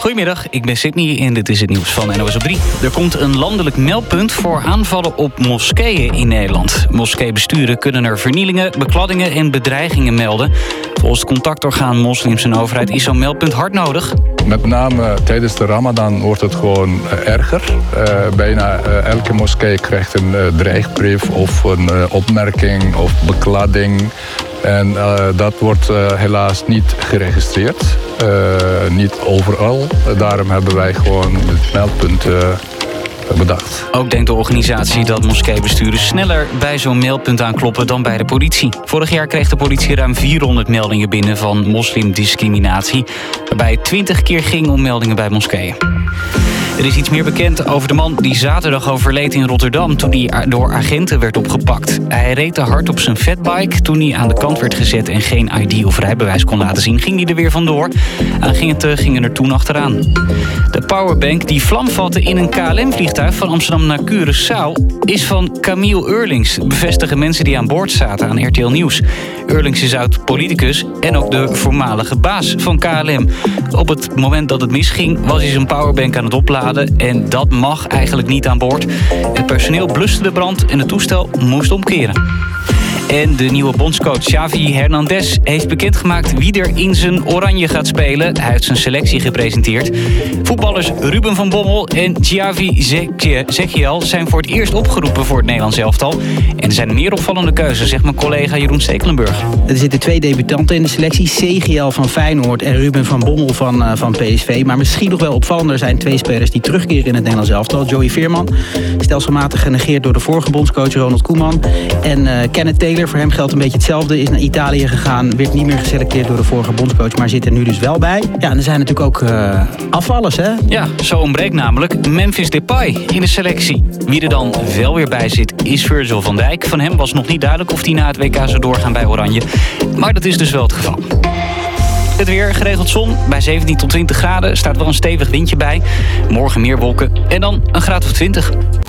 Goedemiddag, ik ben Sydney en dit is het nieuws van NOS op 3. Er komt een landelijk meldpunt voor aanvallen op moskeeën in Nederland. Moskeebesturen kunnen er vernielingen, bekladdingen en bedreigingen melden. Volgens het contactorgaan Moslims en Overheid is zo'n meldpunt hard nodig. Met name tijdens de Ramadan wordt het gewoon erger. Bijna elke moskee krijgt een dreigbrief of een opmerking of bekladding. En dat wordt helaas niet geregistreerd. Niet overal. Daarom hebben wij gewoon het meldpunt bedacht. Ook denkt de organisatie dat moskeebesturen sneller bij zo'n meldpunt aankloppen dan bij de politie. Vorig jaar kreeg de politie ruim 400 meldingen binnen van moslimdiscriminatie, waarbij het 20 keer ging om meldingen bij moskeeën. Er is iets meer bekend over de man die zaterdag overleed in Rotterdam toen hij door agenten werd opgepakt. Hij reed te hard op zijn fatbike. Toen hij aan de kant werd gezet en geen ID of rijbewijs kon laten zien, ging hij er weer vandoor. Agenten gingen er toen achteraan. De powerbank die vlam vatte in een KLM-vliegtuig van Amsterdam naar Curaçao is van Camille Eurlings, bevestigen mensen die aan boord zaten aan RTL Nieuws. Eurlings is oud-politicus en ook de voormalige baas van KLM. Op het moment dat het misging was hij zijn powerbank aan het opladen en dat mag eigenlijk niet aan boord. Het personeel bluste de brand en het toestel moest omkeren. En de nieuwe bondscoach Xavi Hernandez heeft bekendgemaakt wie er in zijn oranje gaat spelen. Hij heeft zijn selectie gepresenteerd. Voetballers Ruben van Bommel en Giavi Zekiel zijn voor het eerst opgeroepen voor het Nederlands elftal. En er zijn meer opvallende keuzes, zegt mijn collega Jeroen Stekelenburg. Er zitten 2 debutanten in de selectie. Zekiel van Feyenoord en Ruben van Bommel van PSV. Maar misschien nog wel opvallender zijn 2 spelers die terugkeren in het Nederlands elftal. Joey Veerman, stelselmatig genegeerd door de vorige bondscoach Ronald Koeman. En Kenneth Taylor, voor hem geldt een beetje hetzelfde. Is naar Italië gegaan, werd niet meer geselecteerd door de vorige bondscoach, maar zit er nu dus wel bij. Ja, en er zijn natuurlijk ook afvallers, hè? Ja, zo ontbreekt namelijk Memphis Depay in de selectie. Wie er dan wel weer bij zit is Virgil van Dijk. Van hem was nog niet duidelijk of hij na het WK zou doorgaan bij Oranje. Maar dat is dus wel het geval. Het weer, geregeld zon, bij 17 tot 20 graden. Staat wel een stevig windje bij. Morgen meer wolken en dan een graad of 20.